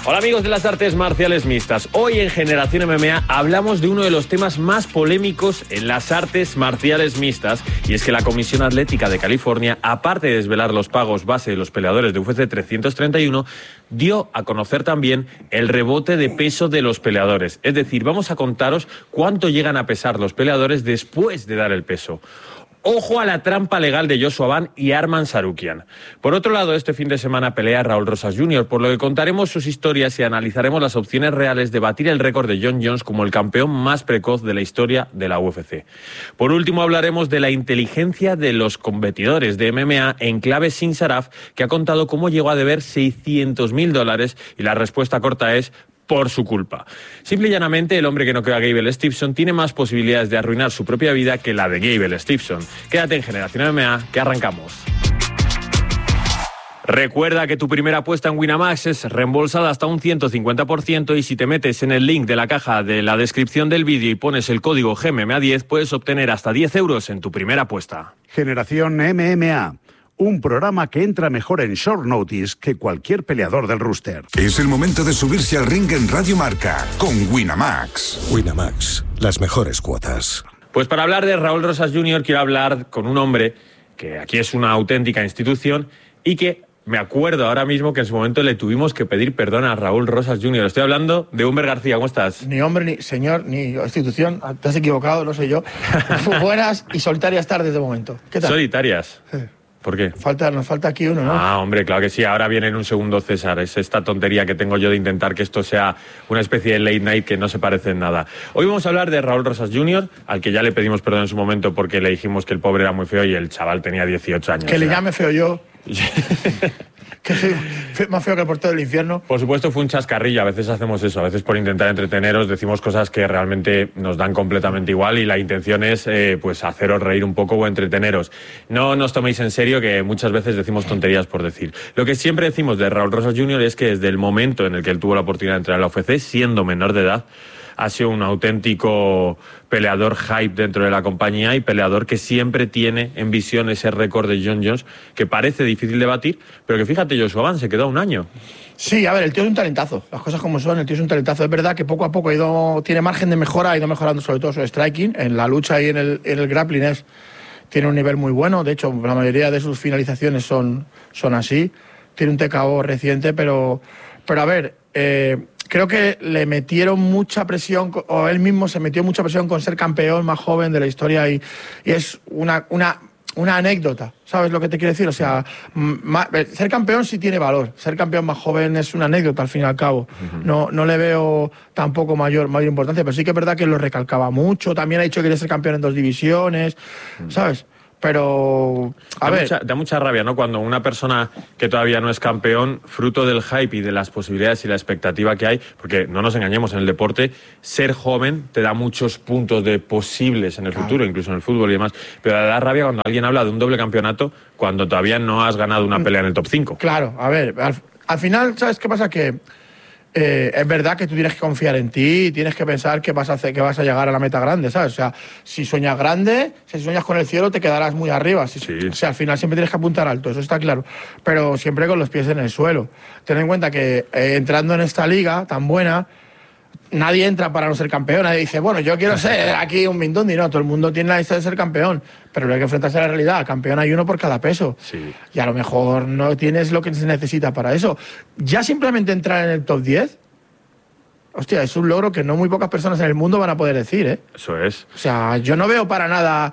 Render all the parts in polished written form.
Hola amigos de las artes marciales mixtas. Hoy en Generación MMA hablamos de uno de los temas más polémicos en las artes marciales mixtas, y es que la Comisión Atlética de California, aparte de desvelar los pagos base de los peleadores de UFC 331, dio a conocer también el rebote de peso de los peleadores. Es decir, vamos a contaros cuánto llegan a pesar los peleadores después de dar el peso. Ojo a la trampa legal de Joshua Ban y Arman Tsarukyan. Por otro lado, este fin de semana pelea Raúl Rosas Jr., por lo que contaremos sus historias y analizaremos las opciones reales de batir el récord de Jon Jones como el campeón más precoz de la historia de la UFC. Por último, hablaremos de la inteligencia de los competidores de MMA en clave Sin Saraf, que ha contado cómo llegó a deber $600.000, y la respuesta corta es: por su culpa. Simple y llanamente, el hombre que no queda a Gable Stevenson tiene más posibilidades de arruinar su propia vida que la de Gable Stevenson. Quédate en Generación MMA, que arrancamos. Recuerda que tu primera apuesta en Winamax es reembolsada hasta un 150%, y si te metes en el link de la caja de la descripción del vídeo y pones el código GMMA10, puedes obtener hasta 10 euros en tu primera apuesta. Generación MMA. Un programa que entra mejor en short notice que cualquier peleador del roster. Es el momento de subirse al ring en Radio Marca con Winamax. Winamax, las mejores cuotas. Pues para hablar de Raúl Rosas Jr. quiero hablar con un hombre que aquí es una auténtica institución y que me acuerdo ahora mismo que en su momento le tuvimos que pedir perdón a Raúl Rosas Jr. Estoy hablando de Humber García. ¿Cómo estás? Ni hombre, ni señor, ni institución. Te has equivocado, no soy yo. Buenas y solitarias tardes de momento. ¿Qué tal? Solitarias. Sí. ¿Por qué? Nos falta aquí uno, ¿no? Ah, hombre, claro que sí. Ahora viene en un segundo César. Es esta tontería que tengo yo de intentar que esto sea una especie de late night que no se parece en nada. Hoy vamos a hablar de Raúl Rosas Jr., al que ya le pedimos perdón en su momento porque le dijimos que el pobre era muy feo y el chaval tenía 18 años. Que le llame feo yo. Que soy más feo que el portero del infierno. Por supuesto, fue un chascarrillo. A veces hacemos eso. A veces, por intentar entreteneros, decimos cosas que realmente nos dan completamente igual, y la intención es pues haceros reír un poco o entreteneros. No nos toméis en serio, que muchas veces decimos tonterías por decir. Lo que siempre decimos de Raúl Rosas Jr. es que desde el momento en el que él tuvo la oportunidad de entrar a la UFC, siendo menor de edad, ha sido un auténtico peleador hype dentro de la compañía, y peleador que siempre tiene en visión ese récord de Jon Jones, que parece difícil de batir, pero que fíjate, Joshua Ban se quedó a un año. Sí, a ver, el tío es un talentazo. Las cosas como son, el tío es un talentazo. Es verdad que poco a poco tiene margen de mejora, ha ido mejorando sobre todo su striking. En la lucha y en el grappling tiene un nivel muy bueno. De hecho, la mayoría de sus finalizaciones son así. Tiene un TKO reciente, pero a ver... creo que le metieron mucha presión, o él mismo se metió mucha presión con ser campeón más joven de la historia, y es una anécdota, ¿sabes lo que te quiero decir? O sea, ser campeón sí tiene valor, ser campeón más joven es una anécdota al fin y al cabo. No le veo tampoco mayor importancia, pero sí que es verdad que lo recalcaba mucho. También ha dicho que quiere ser campeón en 2 divisiones, ¿sabes? Pero, da mucha rabia, ¿no? Cuando una persona que todavía no es campeón, fruto del hype y de las posibilidades y la expectativa que hay, porque no nos engañemos, en el deporte, ser joven te da muchos puntos de posibles en el futuro, incluso en el fútbol y demás, pero da rabia cuando alguien habla de un doble campeonato cuando todavía no has ganado una pelea en el top 5. Claro, a ver, al final, ¿sabes qué pasa? Que es verdad que tú tienes que confiar en ti y tienes que pensar que vas a llegar a la meta grande, ¿sabes? O sea, si sueñas grande, si sueñas con el cielo, te quedarás muy arriba. Sí. O sea, al final siempre tienes que apuntar alto, eso está claro. Pero siempre con los pies en el suelo. Ten en cuenta que entrando en esta liga tan buena, nadie entra para no ser campeón. Nadie dice, bueno, yo quiero ser aquí un Mindundi. No, todo el mundo tiene la lista de ser campeón, pero no hay que enfrentarse a la realidad. Campeón hay uno por cada peso. Sí. Y a lo mejor no tienes lo que se necesita para eso. Ya simplemente entrar en el top 10, hostia, es un logro que no muy pocas personas en el mundo van a poder decir, ¿eh? Eso es. O sea, yo no veo para nada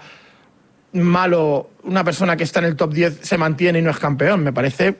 malo una persona que está en el top 10 se mantiene y no es campeón. Me parece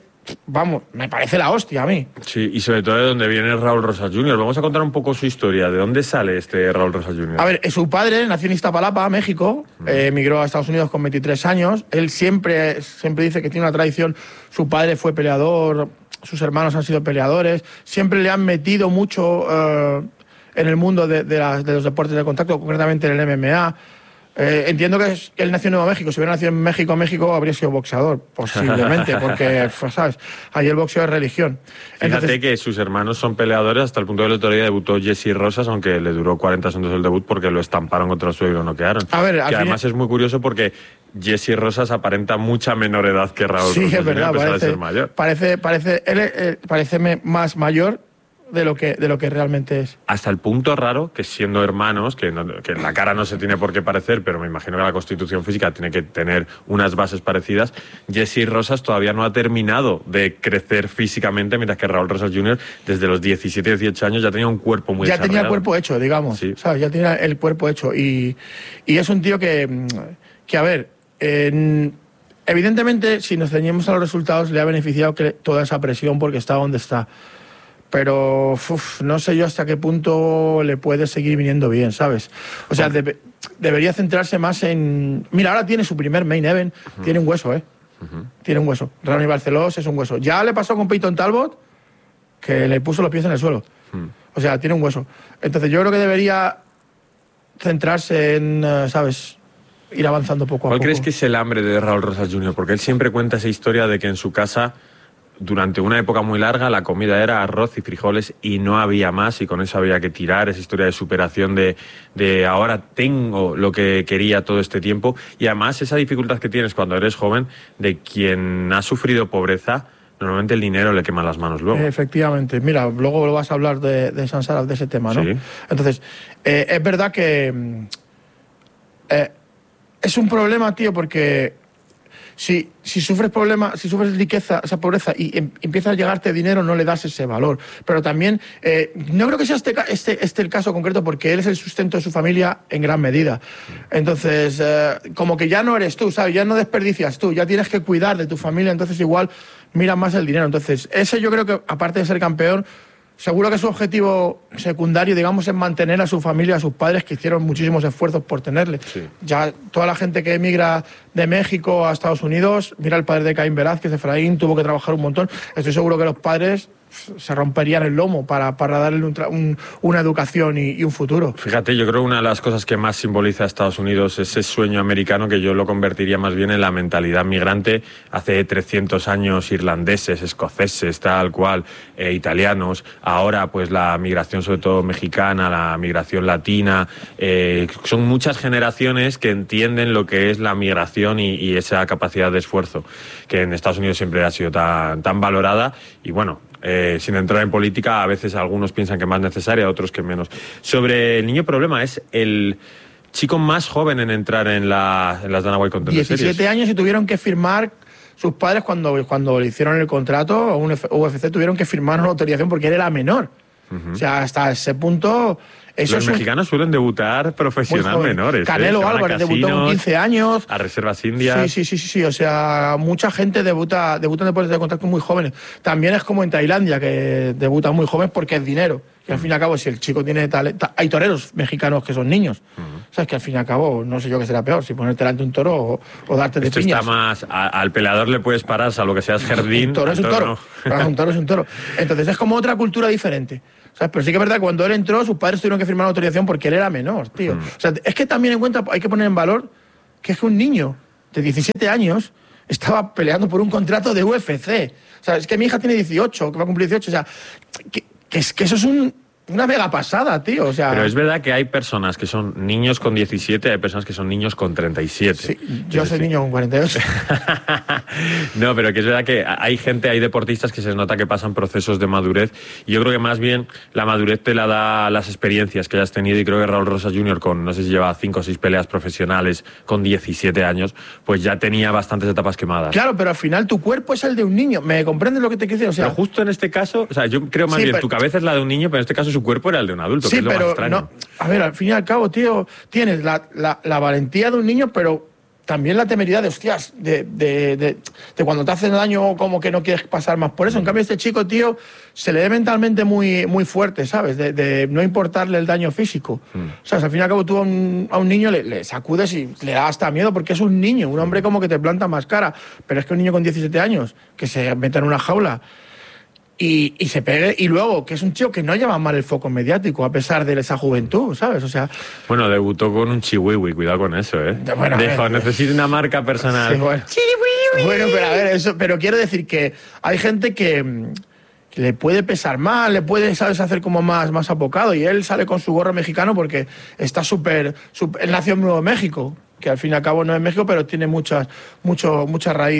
la hostia a mí. Sí, y sobre todo de dónde viene Raúl Rosas Jr. Vamos a contar un poco su historia. ¿De dónde sale este Raúl Rosas Jr.? A ver, su padre nació en Iztapalapa, México, emigró a Estados Unidos con 23 años. Él siempre dice que tiene una tradición. Su padre fue peleador, sus hermanos han sido peleadores. Siempre le han metido mucho en el mundo de los deportes de contacto, concretamente en el MMA. Entiendo que él nació en Nuevo México. Si hubiera nacido en México habría sido boxeador, posiblemente, porque, ¿sabes? Ahí el boxeo es religión. Fíjate que sus hermanos son peleadores, hasta el punto de que el otro día debutó Jesse Rosas, aunque le duró 40 segundos el debut porque lo estamparon contra el suelo y lo noquearon. A ver, que además es muy curioso porque Jesse Rosas aparenta mucha menor edad que Raúl Rosas. Sí, es verdad, a pesar de ser mayor. Parece más mayor. de lo que realmente es. Hasta el punto raro que siendo hermanos, que la cara no se tiene por qué parecer, pero me imagino que la constitución física tiene que tener unas bases parecidas, Jesse Rosas todavía no ha terminado de crecer físicamente, mientras que Raúl Rosas Jr. desde los 17, 18 años ya tenía un cuerpo muy desarrollado. Ya tenía el cuerpo hecho, digamos, sí. ¿sabes? Ya tenía el cuerpo hecho y es un tío que a ver, evidentemente si nos ceñimos a los resultados le ha beneficiado toda esa presión porque está donde está. Pero no sé yo hasta qué punto le puede seguir viniendo bien, ¿sabes? O sea, debería centrarse más en... Mira, ahora tiene su primer main event, tiene un hueso, Tiene un hueso. Ronnie Barcelós es un hueso. Ya le pasó con Peyton Talbot, que le puso los pies en el suelo. O sea, tiene un hueso. Entonces yo creo que debería centrarse en, ¿sabes?, ir avanzando poco a poco. ¿Cuál crees que es el hambre de Raúl Rosas Jr.? Porque él siempre cuenta esa historia de que en su casa, durante una época muy larga, la comida era arroz y frijoles y no había más, y con eso había que tirar. Esa historia de superación de ahora tengo lo que quería todo este tiempo. Y además esa dificultad que tienes cuando eres joven, de quien ha sufrido pobreza, normalmente el dinero le quema las manos luego. Efectivamente. Mira, luego vas a hablar de Sansaras, de ese tema, ¿no? Sí. Entonces, es verdad que es un problema, tío, porque si sufres problemas, si sufres riqueza, esa pobreza, y empieza a llegarte dinero, no le das ese valor. Pero también, no creo que sea este el caso concreto, porque él es el sustento de su familia en gran medida. Entonces, como que ya no eres tú, ¿sabes? Ya no desperdicias tú, ya tienes que cuidar de tu familia, entonces igual mira más el dinero. Entonces, ese yo creo que, aparte de ser campeón, seguro que su objetivo secundario, digamos, es mantener a su familia, a sus padres, que hicieron muchísimos esfuerzos por tenerle. Sí. Ya toda la gente que emigra de México a Estados Unidos, mira el padre de Caín Velázquez, Efraín, tuvo que trabajar un montón. Estoy seguro que los padres se romperían el lomo para darle una educación y un futuro. Fíjate, yo creo que una de las cosas que más simboliza a Estados Unidos es ese sueño americano, que yo lo convertiría más bien en la mentalidad migrante. Hace 300 años irlandeses, escoceses, tal cual, italianos. Ahora pues la migración sobre todo mexicana, la migración latina. Son muchas generaciones que entienden lo que es la migración y esa capacidad de esfuerzo, que en Estados Unidos siempre ha sido tan valorada. Y bueno, sin entrar en política, a veces algunos piensan que más necesaria, otros que menos. Sobre el niño problema, es el chico más joven en entrar en las Dana White Contender Series. 17 años y tuvieron que firmar, sus padres cuando le hicieron el contrato a un UFC, tuvieron que firmar una autorización porque él era menor. O sea, hasta ese punto... Los mexicanos suelen debutar profesional menores. Canelo Álvarez debutó con 15 años. A reservas indias. Sí. O sea, mucha gente debuta en deportes de contacto muy jóvenes. También es como en Tailandia, que debutan muy jóvenes porque es dinero. Y al fin y al cabo, si el chico tiene talento... Hay toreros mexicanos que son niños. ¿Sabes? Que al fin y al cabo, no sé yo qué será peor, si ponerte delante un toro o darte de piñas. Esto está más... Al peleador le puedes parar, salvo que seas jardín. Un toro es un toro. No. Un toro es un toro. Entonces es como otra cultura diferente. ¿Sabes? Pero sí que es verdad que cuando él entró, sus padres tuvieron que firmar una autorización porque él era menor, tío. O sea, es que también en cuenta, hay que poner en valor que es que un niño de 17 años estaba peleando por un contrato de UFC. O sea, es que mi hija tiene 18, que va a cumplir 18. O sea, que eso es una mega pasada, tío. O sea, pero es verdad que hay personas que son niños con 17, hay personas que son niños con 37. Sí, yo soy niño con 48. No, pero que es verdad que hay deportistas que se nota que pasan procesos de madurez. Y yo creo que más bien la madurez te la da las experiencias que hayas tenido. Y creo que Raúl Rosas Jr., no sé si lleva 5 o 6 peleas profesionales con 17 años, pues ya tenía bastantes etapas quemadas. Claro, pero al final tu cuerpo es el de un niño. ¿Me comprendes lo que te quiero decir? O sea, pero justo en este caso, o sea, yo creo más bien tu cabeza es la de un niño, pero en este caso su cuerpo era el de un adulto, que es lo más extraño. No, a ver, al fin y al cabo, tío, tienes la valentía de un niño, pero también la temeridad de, hostias, de cuando te hacen daño, como que no quieres pasar más por eso. En cambio, este chico, tío, se le ve mentalmente muy, muy fuerte, ¿sabes? De no importarle el daño físico. O sea, al fin y al cabo, tú a un niño le sacudes y le da hasta miedo porque es un niño, un hombre como que te planta más cara. Pero es que un niño con 17 años, que se mete en una jaula y se pegue, y luego que es un chico que no lleva mal el foco mediático a pesar de esa juventud, ¿sabes? O sea, bueno, debutó con un chihuihui, cuidado con eso, ¿eh? Bueno, necesita una marca personal. Sí, bueno. Bueno, pero a ver, pero quiero decir que hay gente que le puede pesar más, le puede, ¿sabes?, hacer como más apocado, y él sale con su gorro mexicano porque está súper... Él nació en Nuevo México, que al fin y al cabo no es México, pero tiene mucha raíz,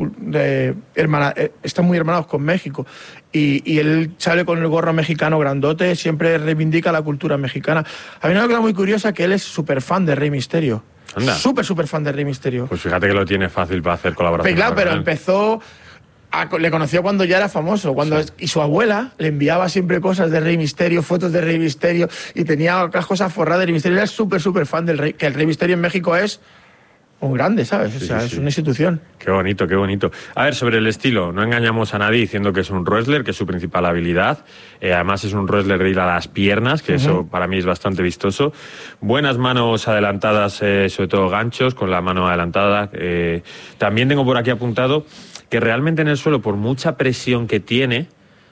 están muy hermanados con México. Y él sale con el gorro mexicano grandote, siempre reivindica la cultura mexicana. A mí una cosa muy curiosa que él es súper fan de Rey Mysterio. Anda. Súper fan de Rey Mysterio. Pues fíjate que lo tiene fácil para hacer colaboraciones. Claro, pero empezó... le conoció cuando ya era famoso, y su abuela le enviaba siempre cosas de Rey Mysterio, fotos de Rey Mysterio, y tenía otras cosas forradas de Rey Mysterio. Era súper fan del Rey, que el Rey Mysterio en México es un grande, ¿sabes? O sea, es una institución. Qué bonito, qué bonito. A ver, sobre el estilo, no engañamos a nadie diciendo que es un wrestler, que es su principal habilidad. Además es un wrestler de ir a las piernas, que eso para mí es bastante vistoso. Buenas manos adelantadas, sobre todo ganchos, con la mano adelantada. También tengo por aquí apuntado que realmente en el suelo, por mucha presión que tiene,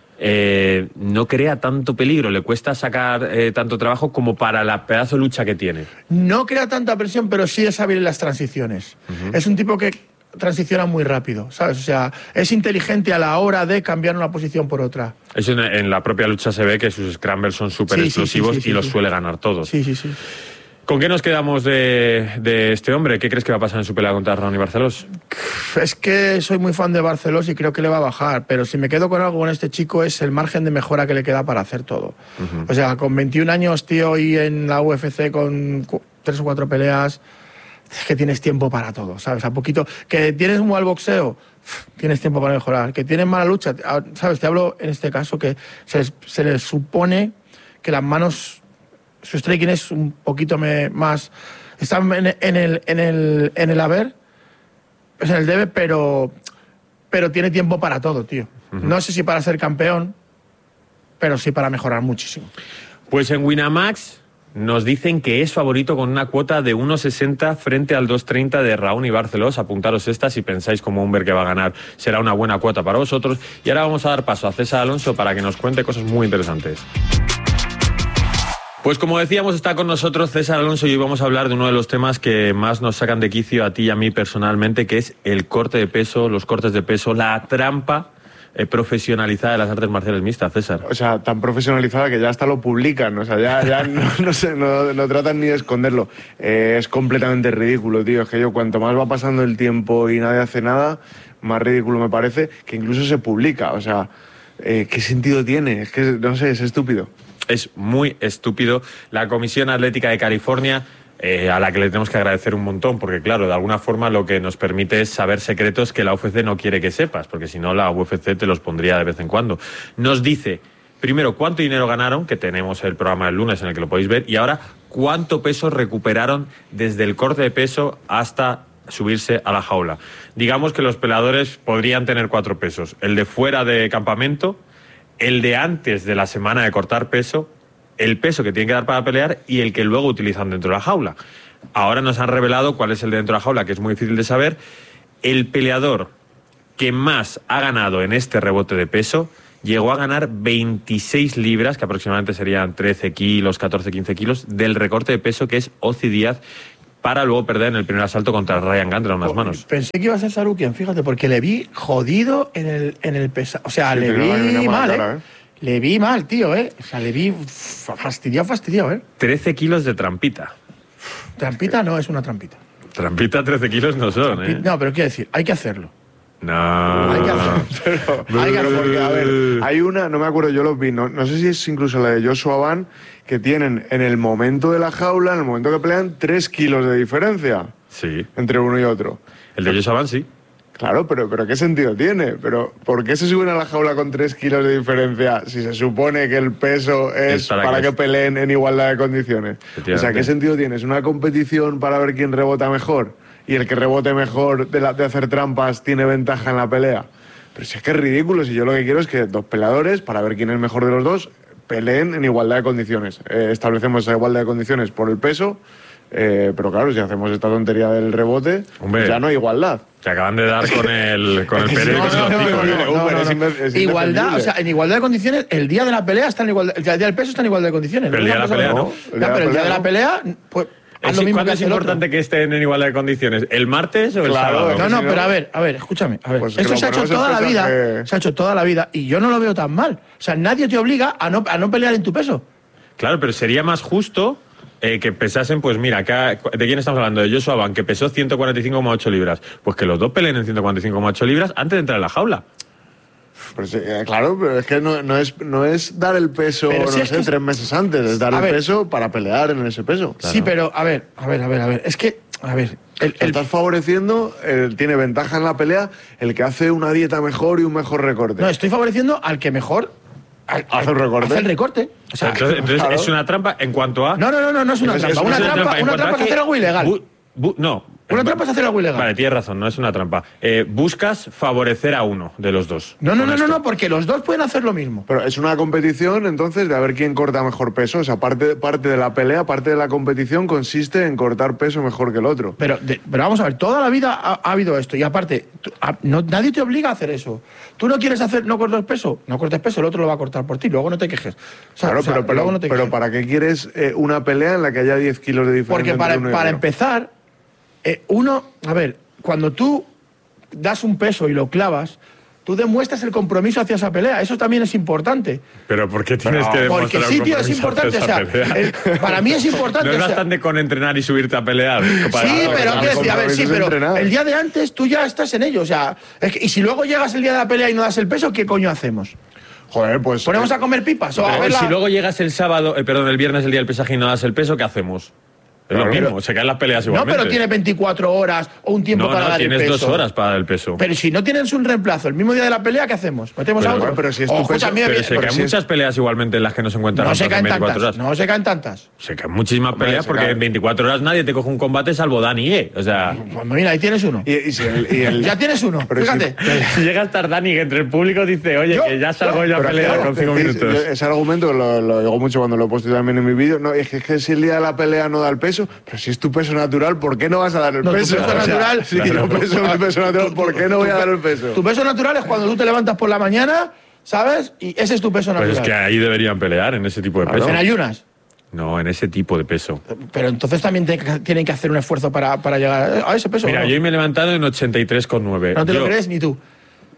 no crea tanto peligro, le cuesta sacar tanto trabajo como para la pedazo de lucha que tiene. No crea tanta presión, pero sí es hábil en las transiciones. Es un tipo que transiciona muy rápido, ¿sabes? O sea, es inteligente a la hora de cambiar una posición por otra. Eso en la propia lucha se ve que sus scrambles son súper explosivos y los suele ganar todos. Sí. ¿Con qué nos quedamos de este hombre? ¿Qué crees que va a pasar en su pelea contra Raoni Barcelós? Es que soy muy fan de Barcelós y creo que le va a bajar, pero si me quedo con algo con este chico es el margen de mejora que le queda para hacer todo. O sea, con 21 años, tío, y en la UFC con 3 o 4 peleas, es que tienes tiempo para todo, ¿sabes? A poquito. Que tienes un mal boxeo, tienes tiempo para mejorar. Que tienes mala lucha, ¿sabes? Te hablo en este caso que se le supone que las manos... Su striking es un poquito más... Está en el haber, es en el debe, pero tiene tiempo para todo, tío. No sé si para ser campeón, pero sí para mejorar muchísimo. Pues en Winamax nos dicen que es favorito con una cuota de 1,60 frente al 2,30 de Raoni Barcelós. Apuntaros esta si pensáis como Humber que va a ganar. Será una buena cuota para vosotros. Y ahora vamos a dar paso a César Alonso para que nos cuente cosas muy interesantes. Pues como decíamos, está con nosotros César Alonso y hoy vamos a hablar de uno de los temas que más nos sacan de quicio a ti y a mí personalmente, que es el corte de peso, los cortes de peso, la trampa profesionalizada de las artes marciales mixtas, César. O sea, tan profesionalizada que ya hasta lo publican, o sea, ya no tratan ni de esconderlo. Es completamente ridículo, tío. Es que cuanto más va pasando el tiempo y nadie hace nada, más ridículo me parece que incluso se publica. O sea, ¿qué sentido tiene? Es que, no sé, es estúpido. Es muy estúpido. La Comisión Atlética de California, a la que le tenemos que agradecer un montón, porque claro, de alguna forma lo que nos permite es saber secretos que la UFC no quiere que sepas, porque si no la UFC te los pondría de vez en cuando. Nos dice, primero, cuánto dinero ganaron, que tenemos el programa del lunes en el que lo podéis ver, y ahora, cuánto peso recuperaron desde el corte de peso hasta subirse a la jaula. Digamos que los peleadores podrían tener 4 pesos. El de fuera de campamento, el de antes de la semana de cortar peso, el peso que tienen que dar para pelear y el que luego utilizan dentro de la jaula. Ahora nos han revelado cuál es el de dentro de la jaula, que es muy difícil de saber. El peleador que más ha ganado en este rebote de peso llegó a ganar 26 libras, que aproximadamente serían 13 kilos, 14, 15 kilos, del recorte de peso que es Ozzy Díaz, para luego perder en el primer asalto contra Ryan Gandra unas manos. Pensé que iba a ser Sarukian, fíjate, porque le vi jodido en el peso. O sea, sí, le vi mal, cara, Le vi mal, tío, O sea, le vi fastidiado, 13 kilos de trampita. Trampita no es una trampita. Trampita 13 kilos no son, No, pero quiero decir, hay que hacerlo. No. Hay que hacerlo. Hay que hacerlo. Porque, a ver, hay una, no me acuerdo, yo los vi, no sé si es incluso la de Joshua Van, que tienen en el momento de la jaula, en el momento que pelean, 3 kilos de diferencia. Sí. Entre uno y otro. El de Joshua Van, sí. Claro, pero ¿qué sentido tiene? Pero ¿por qué se suben a la jaula con 3 kilos de diferencia si se supone que el peso es para que peleen en igualdad de condiciones? O sea, ¿qué sentido tiene? ¿Es una competición para ver quién rebota mejor? Y el que rebote mejor de hacer trampas tiene ventaja en la pelea. Pero si es que es ridículo, si yo lo que quiero es que 2 peleadores, para ver quién es mejor de los dos, peleen en igualdad de condiciones. Establecemos esa igualdad de condiciones por el peso, pero claro, si hacemos esta tontería del rebote, hombre, ya no hay igualdad. Te acaban de dar con el Pérez. Igualdad, o sea, en igualdad de condiciones, el día de la pelea está en igualdad, el día del peso está en igualdad de condiciones. Pero el día de la pelea no. Pero el día de la pelea, pues... ¿Cuándo es importante que estén en igualdad de condiciones? ¿El martes o el sábado? No, pero a ver, escúchame. A ver. Pues esto se ha hecho toda la vida. Se ha hecho toda la vida y yo no lo veo tan mal. O sea, nadie te obliga a no pelear en tu peso. Claro, pero sería más justo que pesasen, pues mira, ¿de quién estamos hablando? De Joshua Ban, que pesó 145,8 libras. Pues que los dos peleen en 145,8 libras antes de entrar en la jaula. Pues, claro, pero es que no es dar el peso, pero si 3 meses antes, es dar el peso para pelear en ese peso. Claro. Sí, pero a ver, es que, estás favoreciendo, tiene ventaja en la pelea el que hace una dieta mejor y un mejor recorte. No, estoy favoreciendo al que mejor hace el recorte. O sea, entonces claro. Es una trampa en cuanto a... No es una trampa. Una trampa es hacer algo ilegal. Una trampa es hacer algo ilegal. Vale, tienes razón, no es una trampa. Buscas favorecer a uno de los dos. No, porque los dos pueden hacer lo mismo. Pero es una competición, entonces, de a ver quién corta mejor peso. O sea, parte de la pelea, parte de la competición consiste en cortar peso mejor que el otro. Pero vamos a ver, toda la vida ha habido esto. Y aparte, nadie te obliga a hacer eso. Tú no quieres no cortes peso, el otro lo va a cortar por ti. Luego no te quejes. Pero ¿para qué quieres una pelea en la que haya 10 kilos de diferencia? Porque para empezar... cuando tú das un peso y lo clavas, tú demuestras el compromiso hacia esa pelea. Eso también es importante. ¿Pero por qué tienes que demostrar porque sí, tío, es importante. Para mí es importante. No es bastante con entrenar y subirte a pelear. Pero el día de antes tú ya estás en ello. O sea, y si luego llegas el día de la pelea y no das el peso, ¿qué coño hacemos? Joder, pues... ¿Ponemos a comer pipas? Si luego llegas el viernes, el día del pesaje y no das el peso, ¿qué hacemos? Es lo mismo, se caen las peleas igualmente. No, pero tiene 24 horas o un tiempo para dar el peso. Tienes 2 horas para dar el peso. Pero si no tienes un reemplazo el mismo día de la pelea, ¿qué hacemos? ¿Metemos a otro? Pero si es tu peso... Pero se caen muchas peleas igualmente en las que no se encuentran en 24 horas. No se caen tantas. Se caen muchísimas peleas porque en 24 horas nadie te coge un combate salvo Dani, O sea... Pues mira, ahí tienes uno. Ya tienes uno, fíjate. Si llega a estar Dani que entre el público dice, oye, que ya salgo yo a pelear con 5 minutos. Ese argumento lo digo mucho cuando lo he puesto también en mi vídeo. No, es que si el día de la pelea no da el peso, pero si es tu peso natural, ¿por qué no vas a dar el peso? Tu peso natural, sí, claro. Tu peso natural, ¿por qué no voy a dar el peso? Tu peso natural es cuando tú te levantas por la mañana, ¿sabes? Y ese es tu peso natural. Pues es que ahí deberían pelear, en ese tipo de peso. ¿En ayunas? No, en ese tipo de peso. Pero entonces también tienen que hacer un esfuerzo para llegar a ese peso. Mira, yo me he levantado en 83,9. No te lo crees ni tú.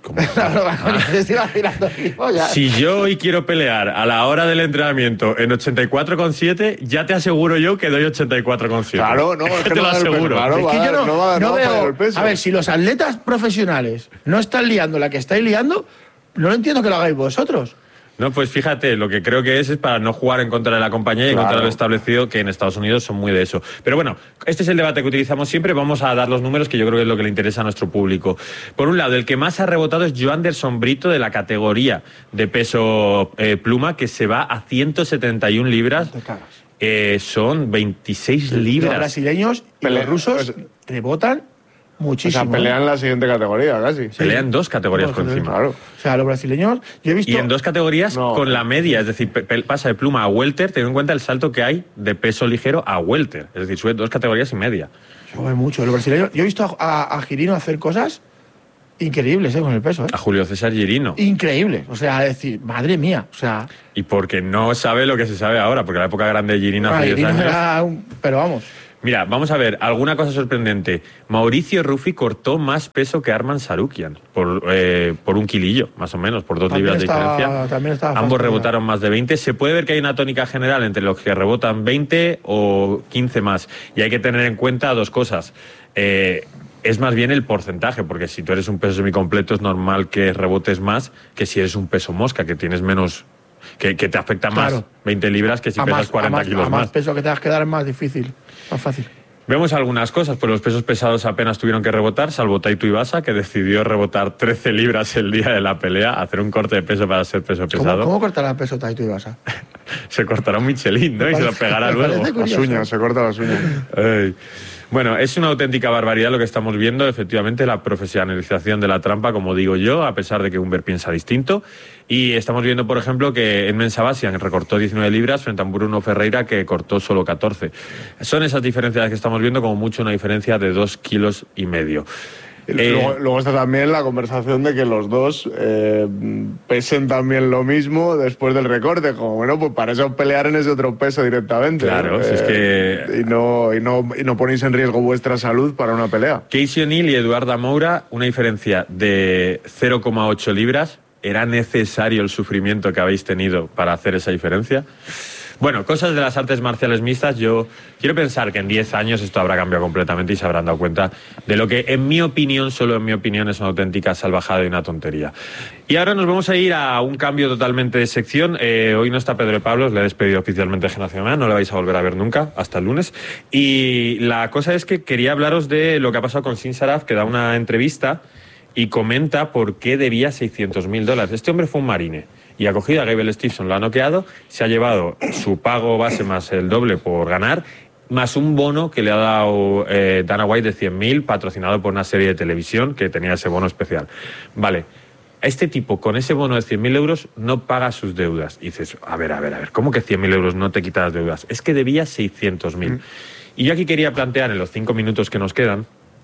Si yo hoy quiero pelear a la hora del entrenamiento en 84,7, ya te aseguro yo que doy 84,7. Claro, no, es que te lo aseguro. No veo. A ver, si los atletas profesionales no están liando la que estáis liando, no lo entiendo que lo hagáis vosotros. No, pues fíjate, lo que creo que es para no jugar en contra de la compañía y en contra de lo establecido, que en Estados Unidos son muy de eso. Pero bueno, este es el debate que utilizamos siempre. Vamos a dar los números, que yo creo que es lo que le interesa a nuestro público. Por un lado, el que más ha rebotado es Joanderson Brito, de la categoría de peso pluma, que se va a 171 libras. Son 26 libras. Los brasileños y los rusos rebotan muchísimo. O sea, pelean la siguiente categoría, casi. Pelean 2 categorías por encima. Claro. O sea, los brasileños... Yo he visto... Y en 2 categorías con la media, es decir, pasa de pluma a welter, teniendo en cuenta el salto que hay de peso ligero a welter. Es decir, sube 2 categorías y media. Sube mucho. Los brasileños... Yo he visto a Girino hacer cosas increíbles, con el peso. A Julio César Girino. Increíble. O sea, decir, madre mía. O sea... Y porque no sabe lo que se sabe ahora, porque la época grande de Girino hace 10 años... Pero vamos... Mira, vamos a ver, alguna cosa sorprendente. Mauricio Ruffi cortó más peso que Arman Sarukian, por 1 kilillo, más o menos, por 2 libras de diferencia. Ambos rebotaron más de 20. Se puede ver que hay una tónica general entre los que rebotan 20 o 15 más. Y hay que tener en cuenta 2 cosas. Es más bien el porcentaje, porque si tú eres un peso semicompleto es normal que rebotes más que si eres un peso mosca, que tienes menos... Que te afecta más 20 libras que si pesas 40 kilos más. A más peso que tengas que dar es más difícil, más fácil. Vemos algunas cosas, pues los pesos pesados apenas tuvieron que rebotar, salvo Taito Ibasa, que decidió rebotar 13 libras el día de la pelea, hacer un corte de peso para ser peso pesado. ¿Cómo cortará el peso Taito Ibasa? Se cortará un Michelin, ¿no? Y se lo pegará luego. Las uñas, se corta las uñas. Bueno, es una auténtica barbaridad lo que estamos viendo, efectivamente, la profesionalización de la trampa, como digo yo, a pesar de que Humber piensa distinto. Y estamos viendo, por ejemplo, que Edmen Sabasian recortó 19 libras frente a Bruno Ferreira, que cortó solo 14. Son esas diferencias que estamos viendo, como mucho una diferencia de 2,5 kilos. Luego está también la conversación de que los dos pesen también lo mismo después del recorte, como bueno, pues para eso pelear en ese otro peso directamente. Claro, si es que... Y no ponéis en riesgo vuestra salud para una pelea. Casey O'Neill y Eduarda Moura, una diferencia de 0,8 libras. ¿Era necesario el sufrimiento que habéis tenido para hacer esa diferencia? Bueno, cosas de las artes marciales mixtas. Yo quiero pensar que en 10 años esto habrá cambiado completamente y se habrán dado cuenta de lo que, en mi opinión, solo en mi opinión, es una auténtica salvajada y una tontería. Y ahora nos vamos a ir a un cambio totalmente de sección. Hoy no está Pedro de Pablos, le he despedido oficialmente de Generación MMA, no le vais a volver a ver nunca, hasta el lunes. Y la cosa es que quería hablaros de lo que ha pasado con Sin Saraf, que da una entrevista y comenta por qué debía $600.000. Este hombre fue un marine y ha cogido a Gable Stevenson, lo ha noqueado, se ha llevado su pago base más el doble por ganar, más un bono que le ha dado Dana White de 100.000, patrocinado por una serie de televisión que tenía ese bono especial. Vale, este tipo con ese bono de 100.000 euros no paga sus deudas. Y dices, a ver, ¿cómo que 100.000 euros no te quita las deudas? Es que debía 600.000. Y yo aquí quería plantear, en los 5 minutos que nos quedan,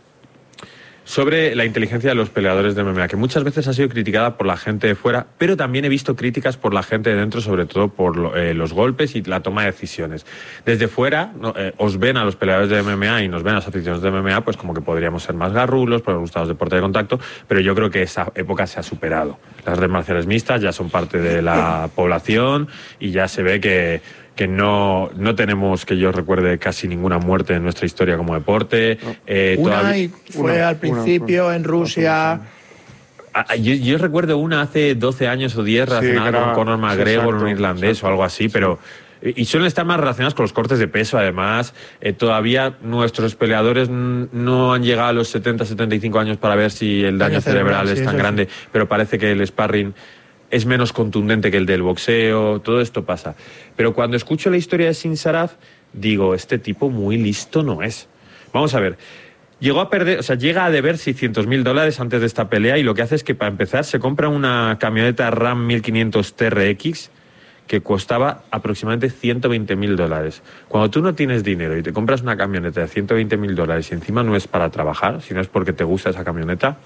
sobre la inteligencia de los peleadores de MMA, que muchas veces ha sido criticada por la gente de fuera, pero también he visto críticas por la gente de dentro, sobre todo por los golpes y la toma de decisiones. Desde fuera os ven a los peleadores de MMA y nos ven a los aficionados de MMA pues como que podríamos ser más garrulos, porque nos gustan los deportes de contacto, pero yo creo que esa época se ha superado. Las artes marciales mixtas ya son parte de la población y ya se ve que no tenemos, que yo recuerde, casi ninguna muerte en nuestra historia como deporte. Fue al principio en Rusia. Yo recuerdo una hace 12 años o 10 relacionada con Conor McGregor, un irlandés o algo así, pero... Y suelen estar más relacionadas con los cortes de peso, además. Todavía nuestros peleadores no han llegado a los 70-75 años para ver si el daño cerebral es tan grande, pero parece que el sparring es menos contundente que el del boxeo, todo esto pasa. Pero cuando escucho la historia de Sin Saraf, digo, este tipo muy listo no es. Vamos a ver, llega a deber $600.000 antes de esta pelea y lo que hace es que, para empezar, se compra una camioneta Ram 1500 TRX que costaba aproximadamente $120.000. Cuando tú no tienes dinero y te compras una camioneta de $120.000 y encima no es para trabajar, sino es porque te gusta esa camioneta,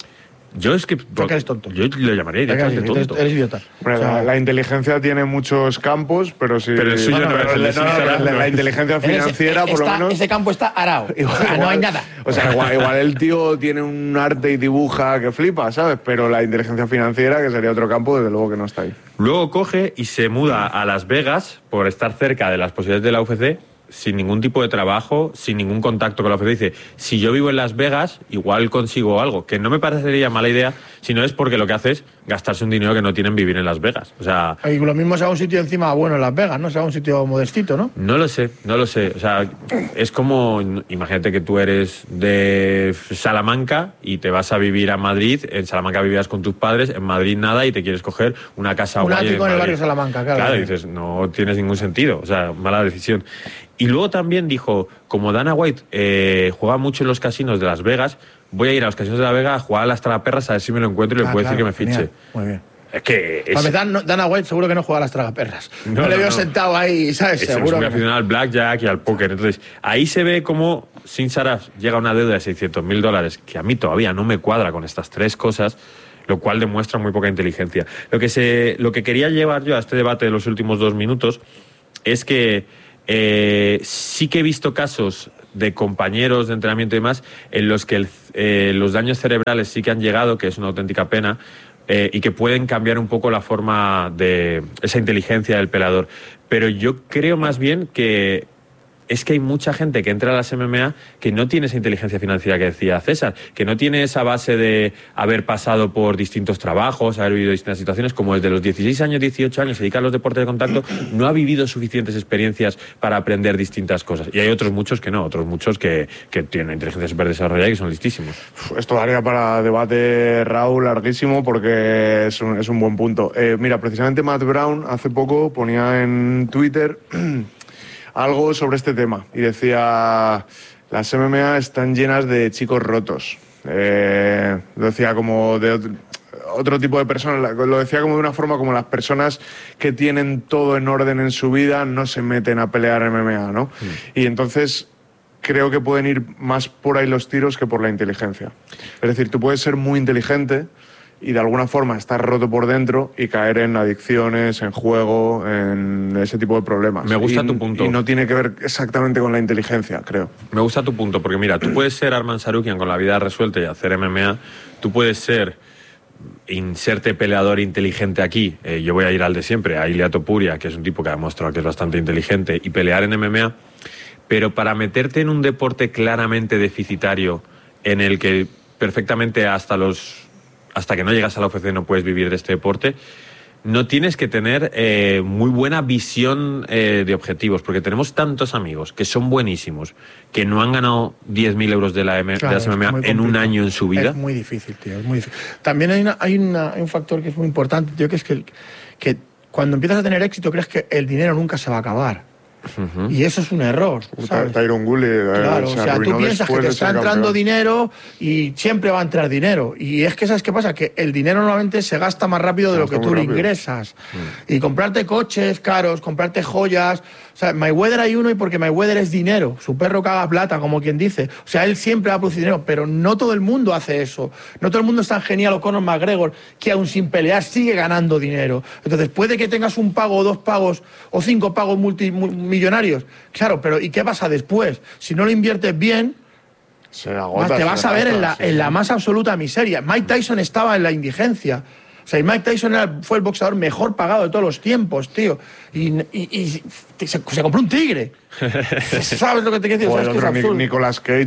yo es que... Porque eres tonto. Yo lo llamaría directamente tonto. Eres idiota. Bueno, la inteligencia tiene muchos campos, pero sí... Pero el suyo no es el de la inteligencia financiera, por lo menos... Ese campo está arao. No hay nada. O sea, igual el tío tiene un arte y dibuja que flipa, ¿sabes? Pero la inteligencia financiera, que sería otro campo, desde luego que no está ahí. Luego coge y se muda a Las Vegas por estar cerca de las posibilidades de la UFC, sin ningún tipo de trabajo, sin ningún contacto con la UFC. Dice, si yo vivo en Las Vegas, igual consigo algo, que no me parecería mala idea, sino es porque lo que hace es gastarse un dinero que no tienen vivir en Las Vegas. O sea... Y lo mismo sea un sitio encima bueno en Las Vegas, ¿no? Sea un sitio modestito, ¿no? No lo sé. O sea, es como, imagínate que tú eres de Salamanca y te vas a vivir a Madrid. En Salamanca vivías con tus padres, en Madrid nada, y te quieres coger una casa guay. Un ático en el barrio de Salamanca, claro. Claro, dices, no tienes ningún sentido. O sea, mala decisión. Y luego también dijo, como Dana White juega mucho en los casinos de Las Vegas, voy a ir a los casinos de Las Vegas a jugar a las tragaperras a ver si me lo encuentro y le puedo decir que me fiche. Genial. Muy bien. Es que... Para empezar, Dana White seguro que no juega a las tragaperras. No le veo sentado ahí, ¿sabes? Seguro. Es muy aficionado al blackjack y al póker. Entonces, ahí se ve cómo Sin Saraf llega a una deuda de $600.000, que a mí todavía no me cuadra con estas tres cosas, lo cual demuestra muy poca inteligencia. Lo que quería llevar yo a este debate de los últimos 2 minutos es que sí que he visto casos de compañeros de entrenamiento y demás en los que los daños cerebrales sí que han llegado, que es una auténtica pena, y que pueden cambiar un poco la forma de esa inteligencia del peleador. Pero yo creo más bien que es que hay mucha gente que entra a las MMA que no tiene esa inteligencia financiera que decía César, que no tiene esa base de haber pasado por distintos trabajos, haber vivido distintas situaciones, como desde los 16 años, 18 años se dedica a los deportes de contacto, no ha vivido suficientes experiencias para aprender distintas cosas. Y hay otros muchos que no, otros muchos que tienen inteligencia súper desarrollada y que son listísimos. Esto daría para debate, Raúl, larguísimo, porque es un buen punto. Mira, precisamente Matt Brown hace poco ponía en Twitter algo sobre este tema y decía, las MMA están llenas de chicos rotos. Lo decía como de otro tipo de personas, lo decía como de una forma como las personas que tienen todo en orden en su vida no se meten a pelear MMA, ¿no? Y entonces creo que pueden ir más por ahí los tiros que por la inteligencia. Es decir, tú puedes ser muy inteligente y de alguna forma estar roto por dentro y caer en adicciones, en juego, en ese tipo de problemas. Me gusta tu punto. Y no tiene que ver exactamente con la inteligencia, creo. Me gusta tu punto, porque mira, tú puedes ser Arman Sarukian con la vida resuelta y hacer MMA, tú puedes ser inserte peleador inteligente aquí, yo voy a ir al de siempre, a Ilia Topuria, que es un tipo que ha demostrado que es bastante inteligente, y pelear en MMA, pero para meterte en un deporte claramente deficitario, en el que perfectamente hasta que no llegas a la UFC no puedes vivir de este deporte, no tienes que tener muy buena visión de objetivos, porque tenemos tantos amigos que son buenísimos, que no han ganado 10.000 euros de las MMA en un año en su vida. Es muy difícil, tío, es muy difícil. También hay un factor que es muy importante, tío, que es que cuando empiezas a tener éxito crees que el dinero nunca se va a acabar. Y eso es un error, ¿sabes? Tyron Woodley, claro, o sea, tú piensas que te está entrando dinero y siempre va a entrar dinero. Y es que, ¿sabes qué pasa? Que el dinero normalmente se gasta más rápido de lo que tú le ingresas. Y comprarte coches caros, comprarte joyas... O sea, Mayweather hay uno y porque Mayweather es dinero. Su perro caga plata, como quien dice. O sea, él siempre va a producir dinero, pero no todo el mundo hace eso. No todo el mundo es tan genial, o Conor McGregor, que aún sin pelear sigue ganando dinero. Entonces, puede que tengas un pago, o 2 pagos, o 5 pagos millonarios. Claro, pero ¿y qué pasa después? Si no lo inviertes bien, te vas a ver en la más absoluta miseria. Mike Tyson estaba en la indigencia. O sea, y Mike Tyson fue el boxeador mejor pagado de todos los tiempos, tío. Y se compró un tigre. ¿Sabes lo que te quiero decir? ¿Sabes que es absurdo? Nicolas Cage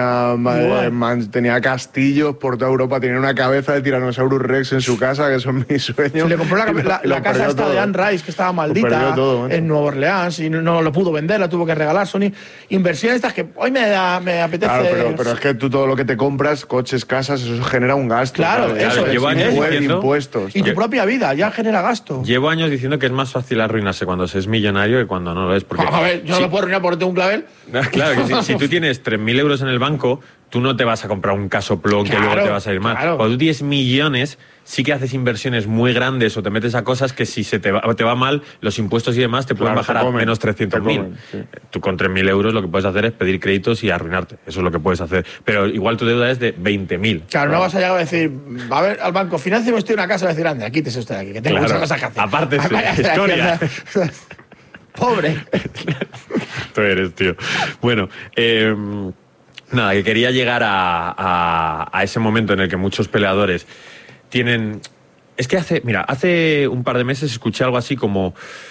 tenía castillos por toda Europa, tenía una cabeza de Tyrannosaurus Rex en su casa, que son mis sueños. Se le compró la casa esta de Anne Rice, que estaba maldita, en Nueva Orleans, y no lo pudo vender, la tuvo que regalar. Son inversiones estas que hoy me apetece... Claro, pero es que tú todo lo que te compras, coches, casas, eso genera un gasto. Claro, eso es. Impuestos. Y tu propia vida ya genera gasto. Llevo años diciendo que es más fácil arruinarse cuando se es millonario que cuando no lo es. Porque a ver, yo no me puedo arruinar porque tengo un clavel. Claro, que si tú tienes 3.000 euros en el banco, tú no te vas a comprar un casoplón que luego te vas a ir mal. Claro. Cuando tú tienes millones, sí que haces inversiones muy grandes o te metes a cosas que si te va mal, los impuestos y demás te pueden bajar a menos 300.000. Sí. Tú con 3.000 euros lo que puedes hacer es pedir créditos y arruinarte. Eso es lo que puedes hacer. Pero igual tu deuda es de 20.000. Claro, no vas a llegar a decir, a ver, al banco, financiame usted una casa, y decir, anda, quítese usted de aquí, que tengo muchas cosas que hacer. Aparte, historia. Pobre. Tú eres, tío. Bueno, nada, que quería llegar a ese momento en el que muchos peleadores tienen... Es que hace un par de meses escuché algo así como...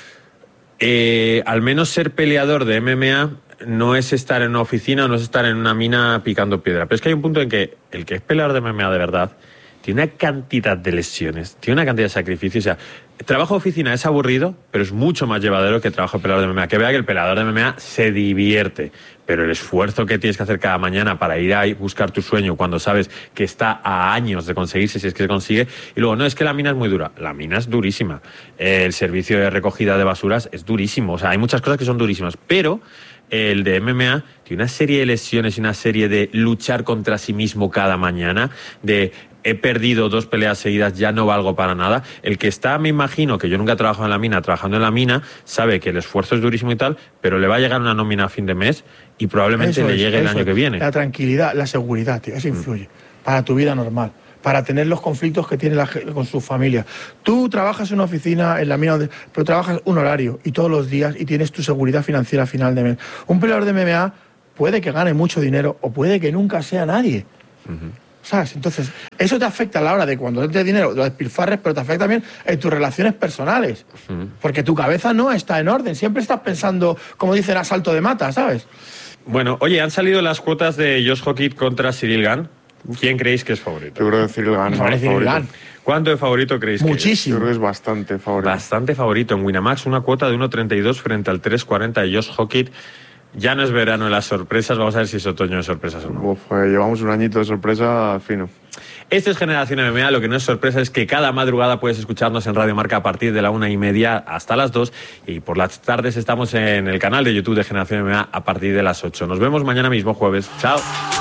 al menos ser peleador de MMA no es estar en una oficina o no es estar en una mina picando piedra. Pero es que hay un punto en que el que es peleador de MMA de verdad tiene una cantidad de lesiones, tiene una cantidad de sacrificios. O sea, trabajo de oficina es aburrido, pero es mucho más llevadero que trabajo de peleador de MMA. Que vea que el peleador de MMA se divierte, pero el esfuerzo que tienes que hacer cada mañana para ir a buscar tu sueño cuando sabes que está a años de conseguirse, si es que se consigue. Y luego, no, es que la mina es muy dura. La mina es durísima. El servicio de recogida de basuras es durísimo. O sea, hay muchas cosas que son durísimas, pero... El de MMA tiene una serie de lesiones y una serie de luchar contra sí mismo cada mañana, de he perdido 2 peleas seguidas, ya no valgo para nada. El que está, me imagino, que yo nunca he trabajado en la mina, trabajando en la mina, sabe que el esfuerzo es durísimo y tal, pero le va a llegar una nómina a fin de mes y probablemente le llegue el año que viene. La tranquilidad, la seguridad, tío, eso influye para tu vida normal, para tener los conflictos que tiene con su familia. Tú trabajas en una oficina, en la mina, pero trabajas un horario y todos los días y tienes tu seguridad financiera a final de mes. Un peleador de MMA puede que gane mucho dinero o puede que nunca sea nadie. ¿Sabes? Entonces, eso te afecta a la hora de cuando te des dinero, lo despilfarres, pero te afecta también en tus relaciones personales. Porque tu cabeza no está en orden. Siempre estás pensando, como dicen, a salto de mata, ¿sabes? Bueno, oye, han salido las cuotas de Josh Hockett contra Cyril Gane. ¿Quién creéis que es favorito? Yo creo que Cyril Gane. ¿Cuánto de favorito creéis que es? Muchísimo. Yo creo que es bastante favorito. Bastante favorito. En Winamax una cuota de 1.32 frente al 3.40 de Josh Hockett. Ya no es verano de las sorpresas, vamos a ver si es otoño de sorpresas o no. Llevamos un añito de sorpresa fino. Esto es Generación MMA, lo que no es sorpresa es que cada madrugada puedes escucharnos en Radio Marca a partir de la 1:30 hasta las 2 y por las tardes estamos en el canal de YouTube de Generación MMA a partir de las 8. Nos vemos mañana mismo jueves. Chao.